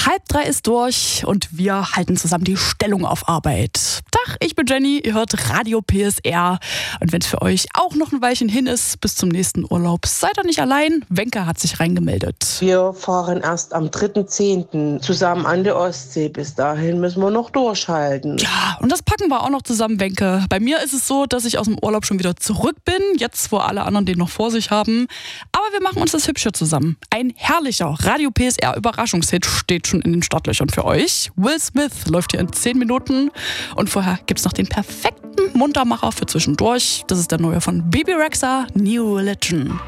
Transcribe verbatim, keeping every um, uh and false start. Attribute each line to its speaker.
Speaker 1: Halb drei ist durch und wir halten zusammen die Stellung auf Arbeit. Tag, ich bin Jenny, ihr hört Radio P S R. Und wenn es für euch auch noch ein Weilchen hin ist, bis zum nächsten Urlaub, seid ihr nicht allein. Wenke hat sich reingemeldet.
Speaker 2: Wir fahren erst am dritten zehnten zusammen an der Ostsee. Bis dahin müssen wir noch durchhalten.
Speaker 1: Ja, und das packen wir auch noch zusammen, Wenke. Bei mir ist es so, dass ich aus dem Urlaub schon wieder zurück bin, jetzt wo alle anderen den noch vor sich haben. Aber wir machen uns das hübscher zusammen. Ein herrlicher Radio P S R Überraschungshit steht schon in den Startlöchern für euch. Will Smith läuft hier in zehn Minuten. Und vorher gibt's noch den perfekten Muntermacher für zwischendurch. Das ist der neue von Bebe Rexha, New Religion.